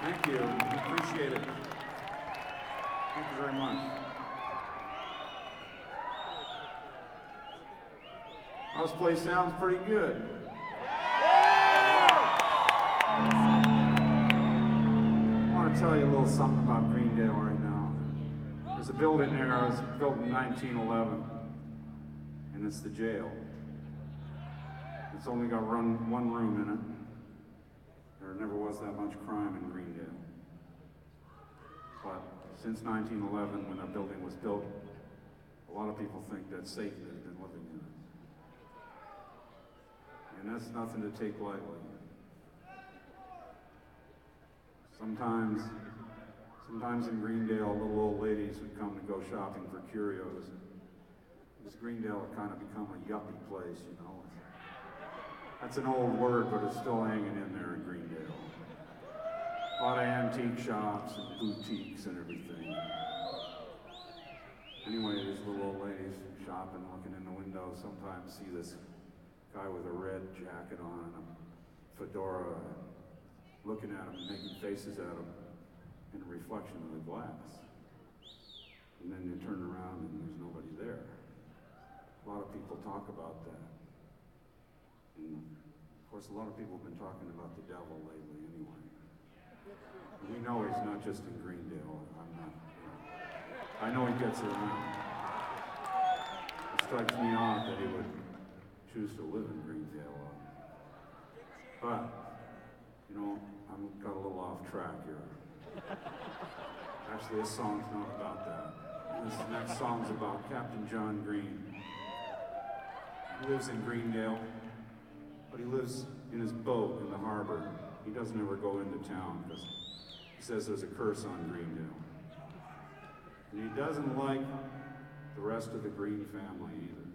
Thank you. Appreciate it. Thank you very much. This place sounds pretty good. I want to tell you a little something about Greendale right now. There's a building there. It was built in 1911, and it's the jail. It's only got one room in it. There never was that much crime in Greendale. But since 1911, when that building was built, a lot of people think that Satan has been living in it. And that's nothing to take lightly. Sometimes in Greendale, little old ladies would come to go shopping for curios. Because Greendale had kind of become a yuppie place, you know. That's an old word, but it's still hanging in there in Greendale. A lot of antique shops and boutiques and everything. Anyway, these little old ladies shopping, looking in the window, sometimes see this guy with a red jacket on and a fedora, looking at him, making faces at him in a reflection of the glass. And then you turn around and there's nobody there. A lot of people talk about that. And of course, a lot of people have been talking about the devil lately anyway. And we know he's not just in Greendale. I know he gets around. It strikes me odd that he would choose to live in Greendale. But, you know, I've got a little off track here. Actually, this song's not about that. This next song's about Captain John Green. He lives in Greendale, but he lives in his boat in the harbor. He doesn't ever go into town because he says there's a curse on Greendale. And he doesn't like the rest of the Green family either.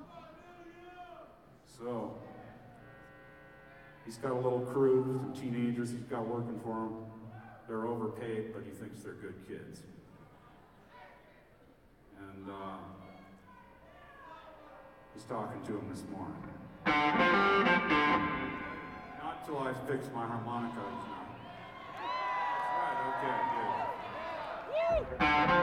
So, he's got a little crew, some teenagers he's got working for him. They're overpaid, but he thinks they're good kids. And he's talking to him this morning. Not till I fix my harmonica. That's right, okay, good.